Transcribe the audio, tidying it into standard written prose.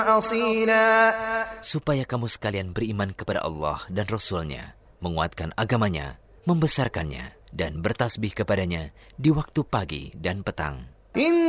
supaya kamu sekalian beriman kepada Allah dan Rasul-Nya, menguatkan agamanya, membesarkannya, dan bertasbih kepadanya di waktu pagi dan petang.